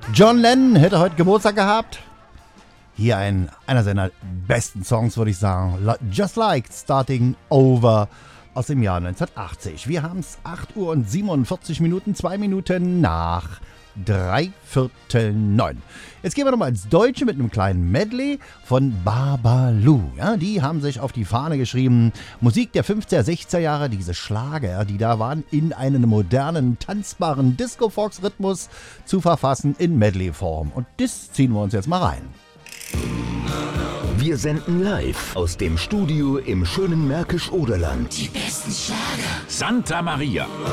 John Lennon hätte heute Geburtstag gehabt. Hier einer seiner besten Songs, würde ich sagen. Just Like Starting Over aus dem Jahr 1980. Wir haben es 8 Uhr und 47 Minuten, 2 Minuten nach 8:45. Jetzt gehen wir nochmal ins Deutsche mit einem kleinen Medley von Babalu. Ja, die haben sich auf die Fahne geschrieben, Musik der 50er, 60er Jahre, diese Schlager, die da waren, in einen modernen, tanzbaren Disco-Fox-Rhythmus zu verfassen in Medley-Form. Und das ziehen wir uns jetzt mal rein. Wir senden live aus dem Studio im schönen Märkisch-Oderland. Die besten Schlager. Santa Maria.